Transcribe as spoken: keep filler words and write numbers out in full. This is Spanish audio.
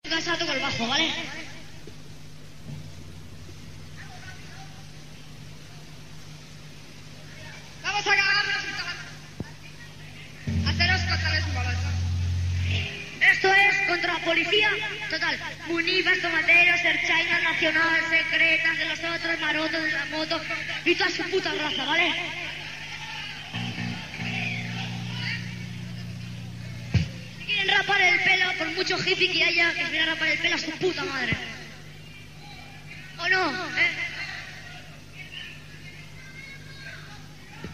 Casa toco el bajo, ¿vale? Vamos a acabarnos. Haceros contra los bolos. Esto es contra la policía. Total. Munifas, tomateros, Erchaina, Nacional, secretas de los otros, marotos de la moto y toda su puta raza, ¿vale? Si quieren rapar el pelo, por mucho hippie que haya, que se viene a rapar el pelo a su puta madre. ¿O no? ¿Eh?